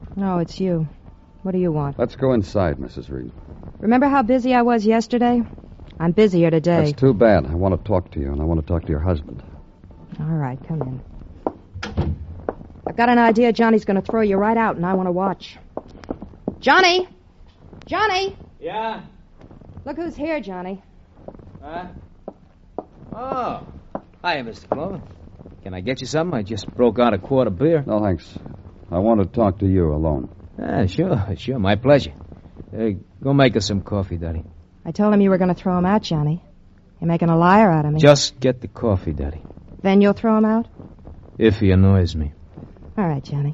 Oh, it's you. What do you want? Let's go inside, Mrs. Reed. Remember how busy I was yesterday? I'm busier today. That's too bad. I want to talk to you, and I want to talk to your husband. All right, come in. I've got an idea Johnny's going to throw you right out, and I want to watch. Johnny! Johnny! Yeah? Look who's here, Johnny. Huh? Oh. Hi, Mr. Clover. Can I get you something? I just broke out a quart of beer. No, thanks. I want to talk to you alone. Sure. My pleasure. Go make us some coffee, Daddy. I told him you were going to throw him out, Johnny. You're making a liar out of me. Just get the coffee, Daddy. Then you'll throw him out? If he annoys me. All right, Johnny.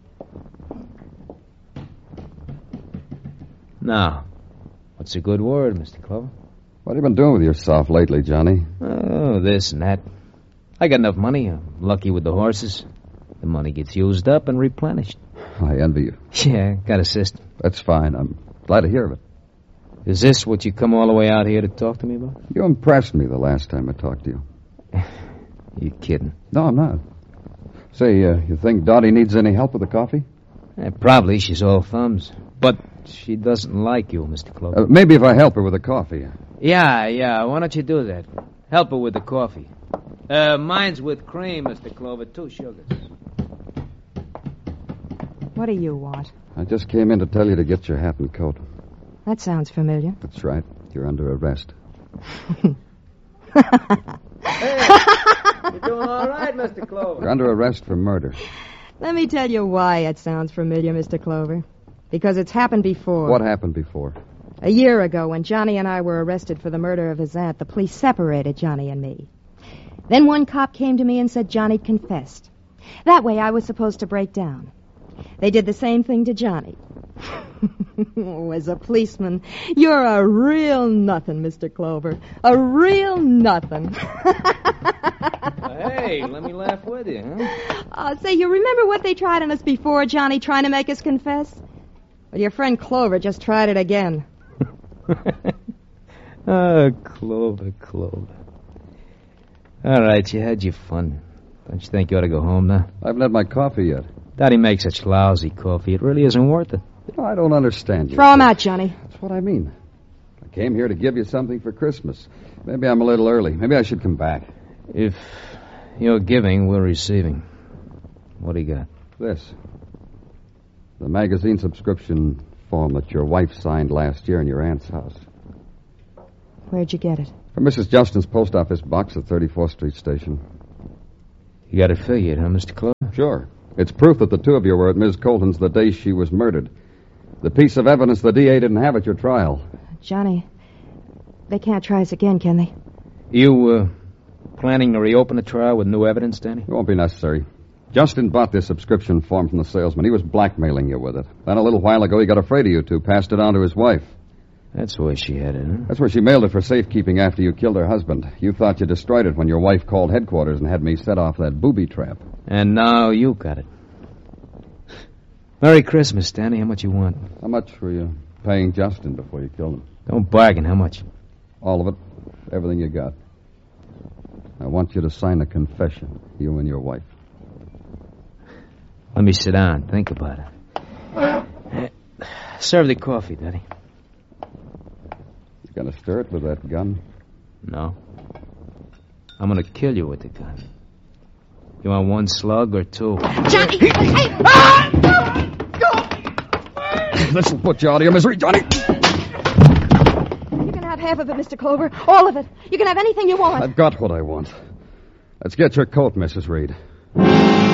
Now, what's a good word, Mr. Clover? What have you been doing with yourself lately, Johnny? Oh, this and that. I got enough money. I'm lucky with the horses. The money gets used up and replenished. I envy you. Yeah, got a system. That's fine. I'm glad to hear of it. Is this what you come all the way out here to talk to me about? You impressed me the last time I talked to you. You kidding? No, I'm not. Say, you think Dottie needs any help with the coffee? Probably. She's all thumbs. But she doesn't like you, Mr. Clover. Maybe if I help her with the coffee. Yeah. Why don't you do that? Help her with the coffee. Mine's with cream, Mr. Clover. 2 sugars. What do you want? I just came in to tell you to get your hat and coat. That sounds familiar. That's right. You're under arrest. Hey, you're doing all right, Mr. Clover. You're under arrest for murder. Let me tell you why it sounds familiar, Mr. Clover. Because it's happened before. What happened before? A year ago, when Johnny and I were arrested for the murder of his aunt, the police separated Johnny and me. Then one cop came to me and said Johnny confessed. That way I was supposed to break down. They did the same thing to Johnny. Oh, as a policeman, you're a real nothing, Mr. Clover. A real nothing. Hey, let me laugh with you, huh? Say, you remember what they tried on us before, Johnny, trying to make us confess? Well, your friend Clover just tried it again. Oh, Clover. All right, you had your fun. Don't you think you ought to go home now? I haven't had my coffee yet. Daddy makes such lousy coffee. It really isn't worth it. You know, I don't understand you. Throw him out, Johnny. That's what I mean. I came here to give you something for Christmas. Maybe I'm a little early. Maybe I should come back. If you're giving, we're receiving. What do you got? This. The magazine subscription form that your wife signed last year in your aunt's house. Where'd you get it? From Mrs. Justin's post office box at 34th Street Station. You got it figured, huh, Mr. Clover? Sure. It's proof that the two of you were at Ms. Colton's the day she was murdered. The piece of evidence the DA didn't have at your trial. Johnny, they can't try us again, can they? You, planning to reopen the trial with new evidence, Danny? It won't be necessary. Justin bought this subscription form from the salesman. He was blackmailing you with it. Then a little while ago, he got afraid of you two, passed it on to his wife. That's where she had it, huh? That's where she mailed it for safekeeping after you killed her husband. You thought you destroyed it when your wife called headquarters and had me set off that booby trap. And now you got it. Merry Christmas, Danny. How much you want? How much were you paying Justin before you killed him? Don't bargain. How much? All of it. Everything you got. I want you to sign a confession, you and your wife. Let me sit down. Think about it. Serve the coffee, Daddy. You gonna stir it with that gun? No. I'm gonna kill you with the gun. You want 1 slug or 2? Johnny! Hey! This'll put you out of your misery, Johnny! You can have half of it, Mr. Clover. All of it. You can have anything you want. I've got what I want. Let's get your coat, Mrs. Reed.